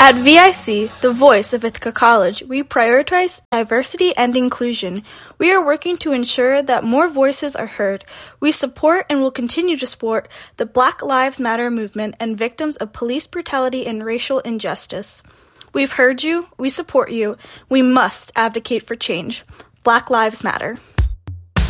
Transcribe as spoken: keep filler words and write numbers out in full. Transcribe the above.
At V I C, the voice of Ithaca College, we prioritize diversity and inclusion. We are working to ensure that more voices are heard. We support and will continue to support the Black Lives Matter movement and victims of police brutality and racial injustice. We've heard you. We support you. We must advocate for change. Black Lives Matter.